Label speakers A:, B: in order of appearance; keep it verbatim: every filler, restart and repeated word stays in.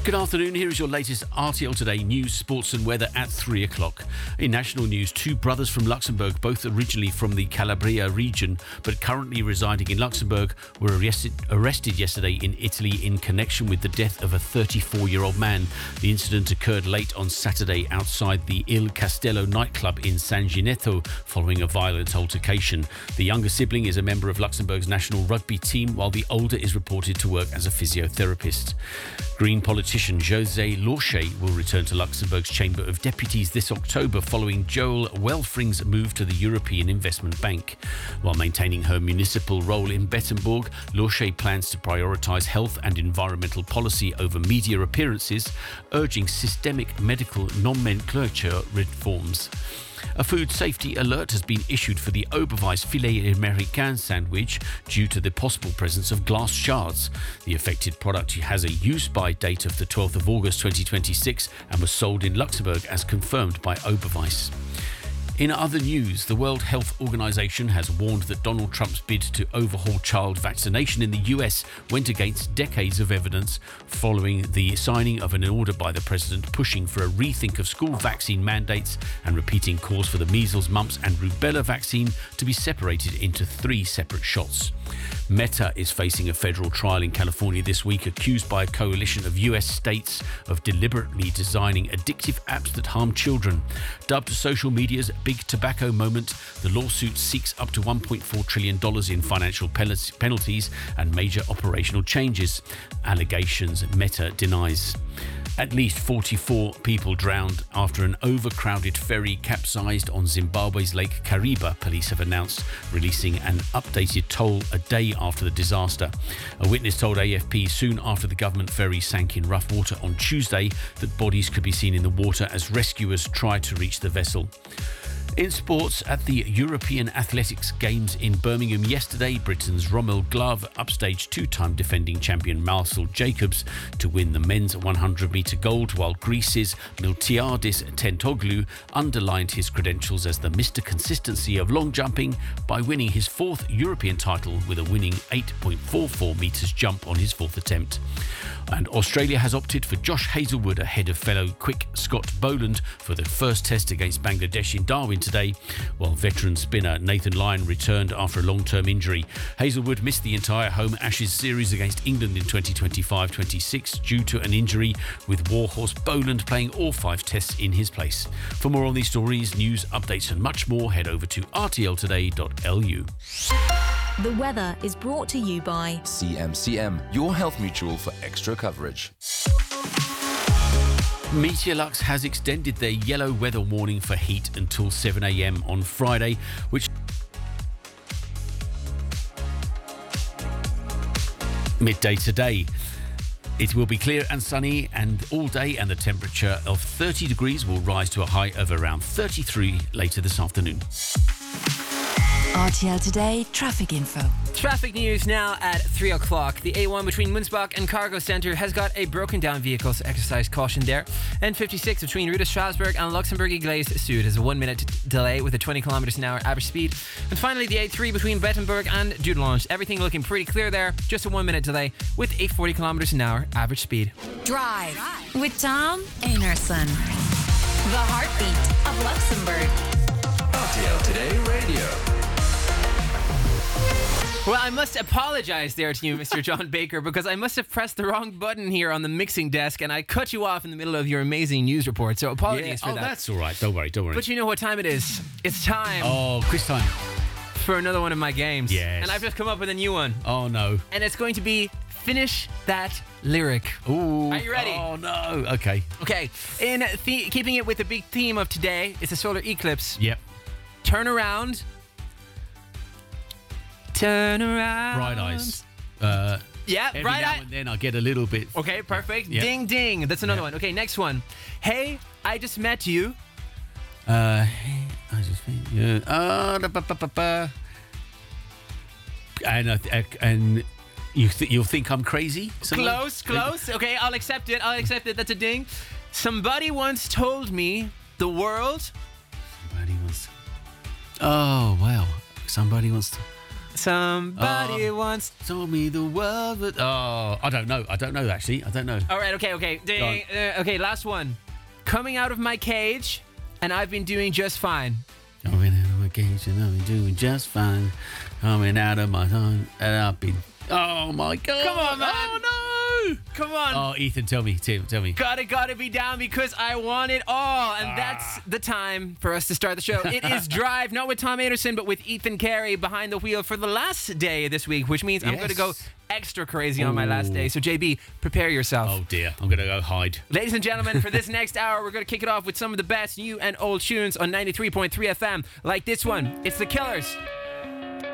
A: Good afternoon. Here is your latest R T L Today news, sports and weather at three o'clock. In national news, two brothers from Luxembourg, both originally from the Calabria region, but currently residing in Luxembourg, were arrested, arrested yesterday in Italy in connection with the death of a thirty-four-year-old man. The incident occurred late on Saturday outside the Il Castello nightclub in San Ginetto following a violent altercation. The younger sibling is a member of Luxembourg's national rugby team, while the older is reported to work as a physiotherapist. Green politician José Lorcher will return to Luxembourg's Chamber of Deputies this October following Joëlle Welfring's move to the European Investment Bank. While maintaining her municipal role in Bettembourg, Lorcher plans to prioritise health and environmental policy over media appearances, urging systemic medical nomenclature reforms. A food safety alert has been issued for the Oberweis Filet Américain sandwich due to the possible presence of glass shards. The affected product has a use-by date of the twelfth of August twenty twenty-six and was sold in Luxembourg as confirmed by Oberweis. In other news, the World Health Organization has warned that Donald Trump's bid to overhaul child vaccination in the U S went against decades of evidence following the signing of an order by the president pushing for a rethink of school vaccine mandates and repeating calls for the measles, mumps and rubella vaccine to be separated into three separate shots. Meta is facing a federal trial in California this week, accused by a coalition of U S states of deliberately designing addictive apps that harm children. Dubbed social media's big tobacco moment, the lawsuit seeks up to one point four trillion dollars in financial penalties and major operational changes. Allegations Meta denies. At least forty-four people drowned after an overcrowded ferry capsized on Zimbabwe's Lake Kariba, police have announced, releasing an updated toll a day after the disaster. A witness told A F P soon after the government ferry sank in rough water on Tuesday that bodies could be seen in the water as rescuers tried to reach the vessel. In sports, at the European Athletics Games in Birmingham yesterday, Britain's Rommel Glove upstaged two-time defending champion Marcel Jacobs to win the men's one hundred metre gold, while Greece's Miltiadis Tentoglu underlined his credentials as the Mister Consistency of long jumping by winning his fourth European title with a winning eight point four four metres jump on his fourth attempt. And Australia has opted for Josh Hazlewood ahead of fellow quick Scott Boland for the first test against Bangladesh in Darwin today, while veteran spinner Nathan Lyon returned after a long-term injury. Hazlewood missed the entire home Ashes series against England in twenty twenty-five twenty-six due to an injury, with Warhorse Boland playing all five tests in his place. For more on these stories, news, updates and much more, head over to r t l today dot l u.
B: The weather is brought to you by
C: C M C M, your health mutual for extra coverage.
A: Meteorlux has extended their yellow weather warning for heat until seven a m on Friday, which midday today. It will be clear and sunny and all day, and the temperature of thirty degrees will rise to a high of around thirty-three later this afternoon.
B: R T L Today traffic info.
D: Traffic news now at three o'clock. The A one between Munzbach and Cargo Centre has got a broken down vehicle, so exercise caution there. N fifty-six between Rue de Strasbourg and Luxembourg Iglees Sud has a one minute delay with a twenty kilometres an hour average speed. And finally the A three between Bettembourg and Dudelange. Everything looking pretty clear there, just a one minute delay with a forty kilometres an hour average speed.
B: Drive with Tom Einarson. The heartbeat of Luxembourg.
C: R T L Today Radio.
D: Well, I must apologise there to you, Mister John Baker, because I must have pressed the wrong button here on the mixing desk and I cut you off in the middle of your amazing news report. So apologies
A: Yeah.
D: for
A: Oh,
D: that.
A: that's all right. Don't worry, don't worry.
D: But you know what time it is. It's time
A: Oh, quiz time.
D: for another one of my games.
A: Yes.
D: And I've just come up with a new one.
A: Oh, no.
D: And it's going to be Finish That Lyric.
A: Ooh.
D: Are you ready?
A: Oh, no. Okay.
D: Okay. In the- keeping it with the big theme of today, it's a solar eclipse.
A: Yep.
D: Turn around. Turn around.
A: Bright eyes. Uh,
D: Yeah,
A: every
D: bright
A: now
D: eye.
A: and then I get a little bit...
D: Okay, perfect.
A: Yep.
D: Ding, ding. That's another
A: Yep.
D: one. Okay, next one. Hey, I just met you.
A: Uh, I just think... Yeah. Uh, da, ba, ba, ba, ba. And, uh, and you th- you'll think I'm crazy? Someone?
D: Close, close. Okay, I'll accept it. I'll accept it. That's a ding. Somebody once told me the world...
A: Somebody wants... Oh, wow. Somebody wants to...
D: Somebody
A: Oh.
D: once
A: Told me the world would... Oh, I don't know. I don't know, actually. I don't know.
D: All right, okay, okay. Ding. Uh, okay, last one. Coming out of my cage, and I've been doing just fine.
A: Coming out of my cage and I've been doing just fine. Coming out of my time and I've been... Oh, my God.
D: Come on, man.
A: Oh, no.
D: Come on.
A: Oh, Ethan, tell me. Tim, tell me.
D: Gotta, gotta be down because I want it all. And
A: Ah.
D: that's the time for us to start the show. It is Drive, not with Tom Anderson, but with Ethan Carey behind the wheel for the last day this week, which means I'm
A: Yes.
D: going to go extra crazy on my last
A: Ooh.
D: day. So, J B, prepare yourself.
A: Oh, dear. I'm going to go hide.
D: Ladies and gentlemen, for this next hour, we're going to kick it off with some of the best new and old tunes on ninety-three point three F M, like this one. It's The Killers.